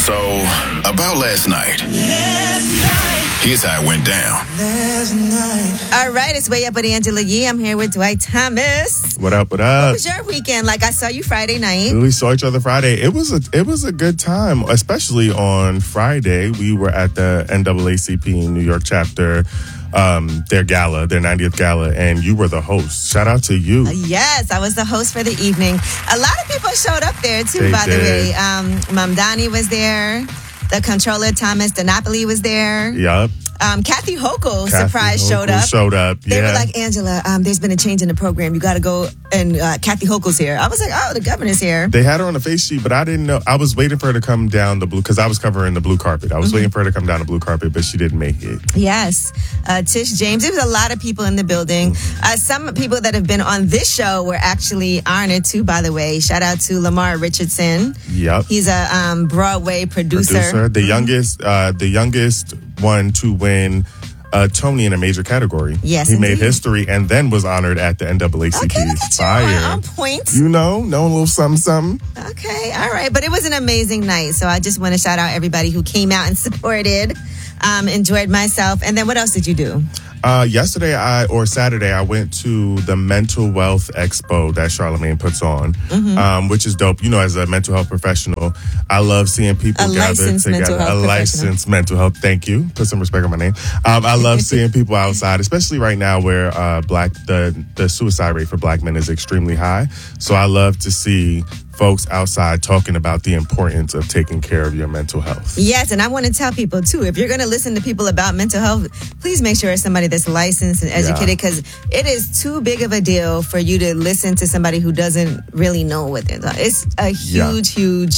So, about last night. Here's how it went down. All right, it's Way Up with Angela Yee. I'm here with Dwight Thomas. What up, what How up? was your weekend? Like, I saw you Friday night. We saw each other Friday. It was a good time, especially on Friday. We were at the NAACP New York chapter, their gala, their 90th gala, and you were the host. Shout out to you. Yes, I was the host for the evening. A lot of people showed up there, too, by the way. Mamdani was there. The controller, Thomas DiNapoli, was there. Yup. Kathy Hochul, surprise, showed up. They were like, Angela, there's been a change in the program. You got to go, and Kathy Hochul's here. I was like, oh, the governor's here. They had her on the face sheet, but I didn't know. I was waiting for her to come down the blue, because I was covering the blue carpet. I was waiting for her to come down the blue carpet, but she didn't make it. Yes. Tish James. There was a lot of people in the building. Some people that have been on this show were actually honored, too, by the way. Shout out to Lamar Richardson. Yep. He's a Broadway producer. The youngest one to win a Tony in a major category. Yes, he indeed. made history and then was honored at the NAACP. Okay, look at Fire. you. On point. You know a little something. Okay, all right. But it was an amazing night. So I just want to shout out everybody who came out and supported. Enjoyed myself. And then what else did you do? Saturday, I went to the Mental Wealth Expo that Charlemagne puts on, which is dope. You know, as a mental health professional, I love seeing people gather together. A licensed mental health. Thank you. Put some respect on my name. I love seeing people outside, especially right now where the suicide rate for Black men is extremely high. So I love to see folks outside talking about the importance of taking care of your mental health. Yes, and I want to tell people, too, if you're going to listen to people about mental health, please make sure it's somebody that's licensed and educated, because it is too big of a deal for you to listen to somebody who doesn't really know what they're doing. It's a huge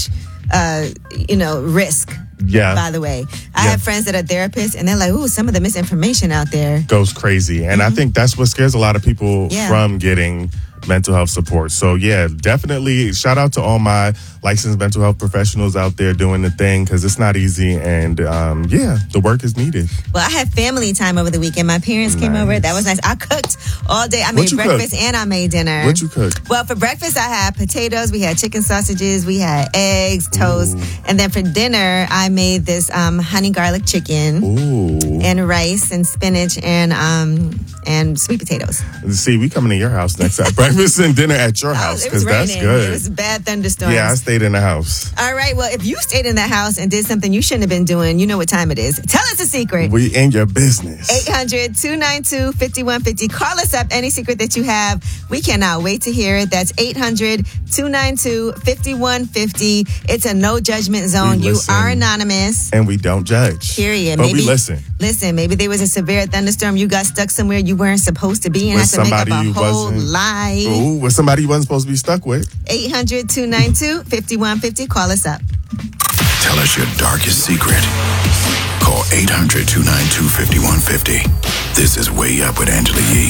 risk. Yeah. By the way, I have friends that are therapists, and they're like, "Ooh, some of the misinformation out there goes crazy," and I think that's what scares a lot of people from getting mental health support. So yeah, definitely shout out to all my licensed mental health professionals out there doing the thing, because it's not easy, and the work is needed. Well, I had family time over the weekend. My parents came over. That was nice. I cooked all day. I made breakfast and I made dinner. What you cook? Well, for breakfast I had potatoes, we had chicken sausages, we had eggs, toast, and then for dinner I made this honey garlic chicken and rice and spinach and sweet potatoes. See, we coming to your house next time. Breakfast and dinner at your house, because that's good. It was bad thunderstorms. Yeah, I stayed in the house. All right, well, if you stayed in the house and did something you shouldn't have been doing, you know what time it is. Tell us a secret. We in your business. 800-292-5150. Call us up, any secret that you have. We cannot wait to hear it. That's 800-292-5150. It's a no judgment zone. You are anonymous. And we don't judge. Period. But we listen. Listen, maybe there was a severe thunderstorm. You got stuck somewhere you weren't supposed to be and had to make up a whole lie. Ooh, with somebody you wasn't supposed to be stuck with. 800-292-5150. Call us up. Tell us your darkest secret. Call 800-292-5150. This is Way Up with Angela Yee.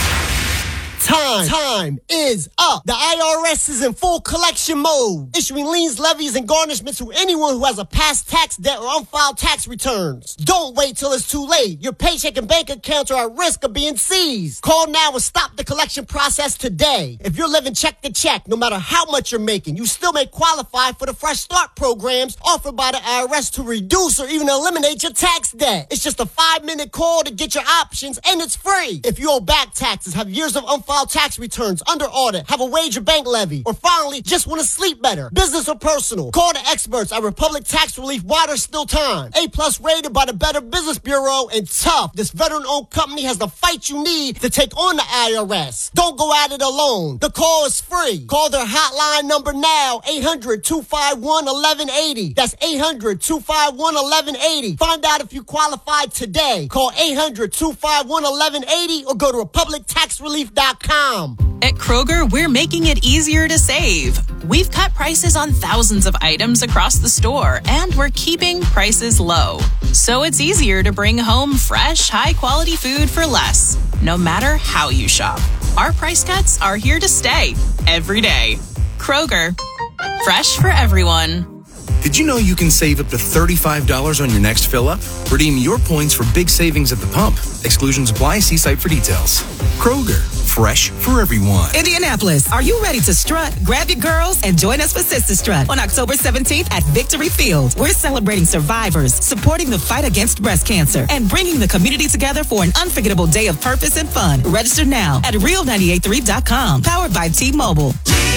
Time is up. The IRS is in full collection mode, issuing liens, levies, and garnishments to anyone who has a past tax debt or unfiled tax returns. Don't wait till it's too late. Your paycheck and bank accounts are at risk of being seized. Call now and stop the collection process today. If you're living check to check, no matter how much you're making, you still may qualify for the Fresh Start programs offered by the IRS to reduce or even eliminate your tax debt. It's just a 5-minute call to get your options, and it's free. If you owe back taxes, have years of unfiled tax returns, under audit, have a wage or bank levy, or finally just want to sleep better, business or personal, call the experts at Republic Tax Relief while there's still time. A+ rated by the Better Business Bureau, and tough. This veteran-owned company has the fight you need to take on the IRS. Don't go at it alone. The call is free. Call their hotline number now, 800-251-1180. That's 800-251-1180. Find out if you qualify today. Call 800-251-1180 or go to republictaxrelief.com. At Kroger, we're making it easier to save. We've cut prices on thousands of items across the store, and we're keeping prices low. So it's easier to bring home fresh, high-quality food for less, no matter how you shop. Our price cuts are here to stay, every day. Kroger, fresh for everyone. Did you know you can save up to $35 on your next fill-up? Redeem your points for big savings at the pump. Exclusions apply. See site for details. Kroger, fresh for everyone. Indianapolis, are you ready to strut? Grab your girls and join us for Sister Strut on October 17th at Victory Field. We're celebrating survivors, supporting the fight against breast cancer, and bringing the community together for an unforgettable day of purpose and fun. Register now at Real983.com. Powered by T-Mobile.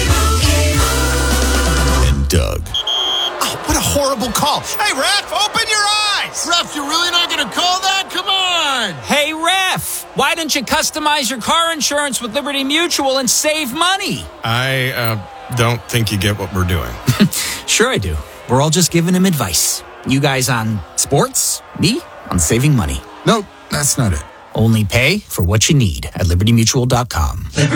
And Doug. Oh, what a horrible call. Hey, ref, open your eyes. Ref, you're really not going to call that? Come on. Hey, ref, why don't you customize your car insurance with Liberty Mutual and save money? I don't think you get what we're doing. Sure I do. We're all just giving him advice. You guys on sports, me on saving money. Nope, that's not it. Only pay for what you need at libertymutual.com.